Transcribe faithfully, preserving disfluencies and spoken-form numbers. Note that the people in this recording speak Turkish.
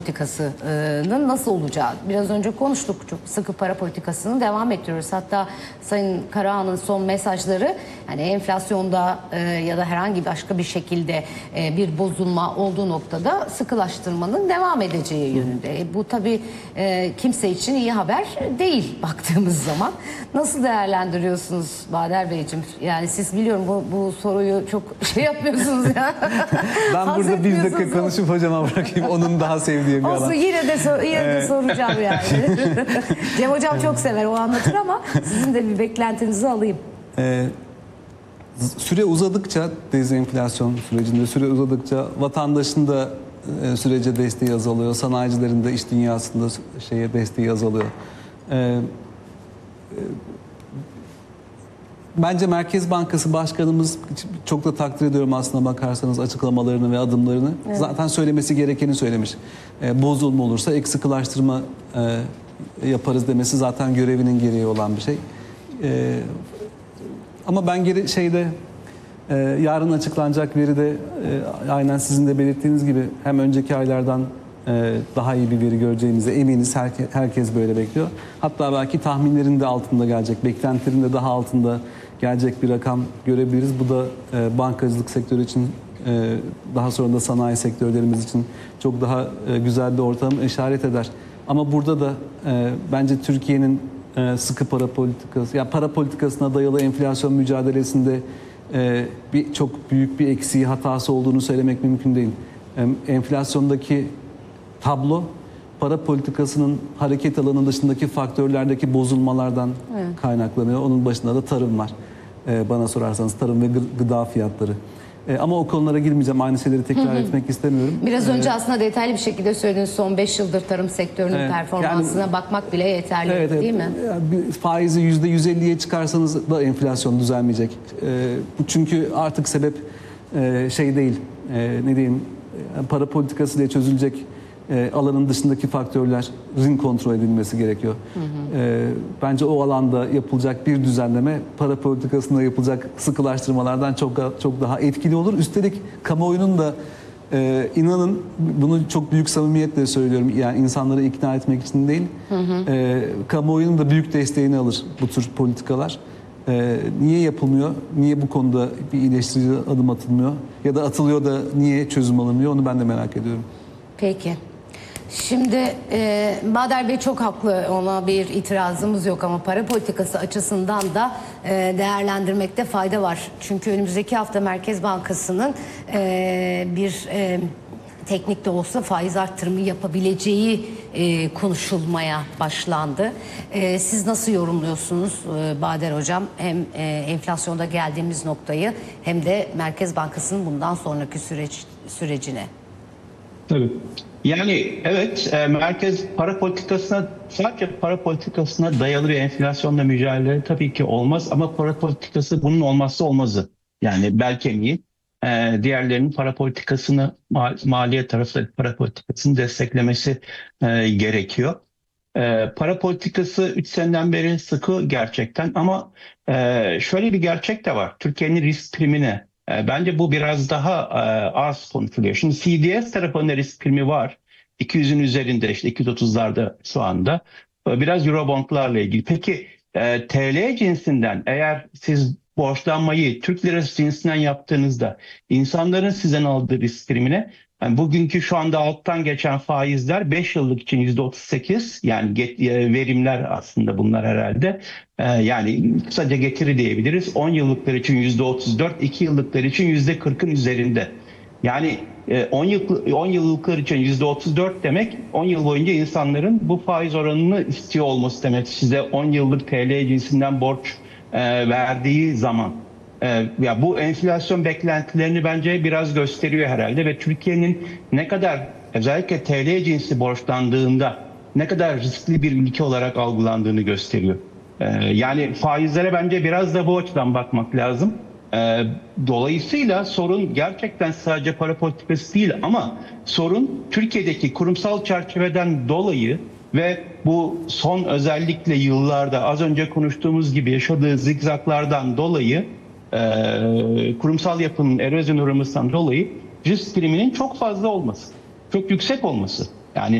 politikasının nasıl olacağı. Biraz önce konuştuk. Çok sıkı para politikasını devam ettiriyoruz. Hatta Sayın Karahan'ın son mesajları, yani enflasyonda e, ya da herhangi başka bir şekilde e, bir bozulma olduğu noktada sıkılaştırmanın devam edeceği yönünde. E, bu tabii e, kimse için iyi haber değil baktığımız zaman. Nasıl değerlendiriyorsunuz Bader Beyciğim? Yani siz biliyorum bu, bu soruyu çok şey yapmıyorsunuz ya. Ben burada bir dakika konuşup hocama bırakayım. Onun daha sevdiği bir Olsun, alan. yine de, sor, yine de soracağım yani. Cem Hocam çok sever, o anlatır ama sizin de bir beklentinizi alayım. Ee, süre uzadıkça, dezenflasyon sürecinde süre uzadıkça vatandaşın da e, sürece desteği azalıyor. Sanayicilerin de iş dünyasında şeye desteği azalıyor. Ee, e, Bence Merkez Bankası Başkanımız, çok da takdir ediyorum aslına bakarsanız açıklamalarını ve adımlarını. Evet. Zaten söylemesi gerekeni söylemiş. E, bozulma olursa ek sıkılaştırma e, yaparız demesi zaten görevinin gereği olan bir şey. E, ama ben geri şeyde e, yarın açıklanacak veride e, aynen sizin de belirttiğiniz gibi hem önceki aylardan e, daha iyi bir veri göreceğimize eminiz. Herke, herkes böyle bekliyor. Hatta belki tahminlerin de altında gelecek, beklentilerin de daha altında gelecek bir rakam görebiliriz. Bu da e, bankacılık sektörü için, e, daha sonra da sanayi sektörlerimiz için çok daha e, güzel bir ortam işaret eder. Ama burada da e, bence Türkiye'nin e, sıkı para politikası, ya para politikasına dayalı enflasyon mücadelesinde e, bir çok büyük bir eksiği, hatası olduğunu söylemek mümkün değil. E, enflasyondaki tablo, para politikasının hareket alanı dışındaki faktörlerdeki bozulmalardan evet. kaynaklanıyor. Onun başında da tarım var. Ee, bana sorarsanız tarım ve gıda fiyatları. Ee, ama o konulara girmeyeceğim. Aynı şeyleri tekrar hı hı. etmek istemiyorum. Biraz ee, önce aslında detaylı bir şekilde söylediniz. Son beş yıldır tarım sektörünün evet, performansına yani, bakmak bile yeterli evet, değil evet. mi? Yani faizi yüzde yüz elliye çıkarsanız da enflasyon düzelmeyecek. Ee, çünkü artık sebep e, şey değil. E, ne diyeyim? Para politikası ile çözülecek E, alanın dışındaki faktörlerin kontrol edilmesi gerekiyor. Hı hı. E, bence o alanda yapılacak bir düzenleme para politikasında yapılacak sıkılaştırmalardan çok çok daha etkili olur. Üstelik kamuoyunun da e, inanın, bunu çok büyük samimiyetle söylüyorum, yani insanları ikna etmek için değil, hı hı. E, kamuoyunun da büyük desteğini alır bu tür politikalar. E, niye yapılmıyor? Niye bu konuda bir iyileştirici adım atılmıyor? Ya da atılıyor da niye çözüm alınmıyor? Onu ben de merak ediyorum. Peki. Şimdi e, Bader Bey çok haklı, ona bir itirazımız yok ama para politikası açısından da e, değerlendirmekte fayda var. Çünkü önümüzdeki hafta Merkez Bankası'nın e, bir e, teknik de olsa faiz arttırımı yapabileceği e, konuşulmaya başlandı. E, siz nasıl yorumluyorsunuz e, Bader Hocam? Hem e, enflasyonda geldiğimiz noktayı hem de Merkez Bankası'nın bundan sonraki süreç sürecine. Tabii. Yani evet, e, merkez para politikasına, sadece para politikasına dayalı bir enflasyonla mücadele tabii ki olmaz ama para politikası bunun olmazsa olmazı. Yani bel kemiği. E, diğerlerinin para politikasını, mal, maliyet tarafı para politikasını desteklemesi e, gerekiyor. E, para politikası üç seneden beri sıkı gerçekten ama e, şöyle bir gerçek de var. Türkiye'nin risk primine, bence bu biraz daha az konuşuluyor. Şimdi C D S tarafında risk primi var. iki yüzün üzerinde, işte iki yüz otuzlarda şu anda. Biraz Eurobondlarla ilgili. Peki T L cinsinden, eğer siz borçlanmayı Türk lirası cinsinden yaptığınızda insanların sizden aldığı risk primine, yani bugünkü şu anda alttan geçen faizler beş yıllık için yüzde otuz sekiz, yani verimler aslında bunlar herhalde. Yani kısaca getiri diyebiliriz. on yıllıklar için yüzde otuz dört, iki yıllıklar için yüzde kırkın üzerinde. Yani on yıl, on yıllıklar için yüzde otuz dört demek, on yıl boyunca insanların bu faiz oranını istiyor olması demek. Size on yıllık T L cinsinden borç e, verdiği zaman. E, ya bu enflasyon beklentilerini bence biraz gösteriyor herhalde ve Türkiye'nin ne kadar, özellikle T L cinsi borçlandığında ne kadar riskli bir ülke olarak algılandığını gösteriyor. Yani faizlere bence biraz da bu açıdan bakmak lazım. Dolayısıyla sorun gerçekten sadece para politikası değil ama sorun Türkiye'deki kurumsal çerçeveden dolayı ve bu son özellikle yıllarda az önce konuştuğumuz gibi yaşadığı zigzaklardan dolayı, kurumsal yapının erozyon uğramasından dolayı risk priminin çok fazla olması, çok yüksek olması. Yani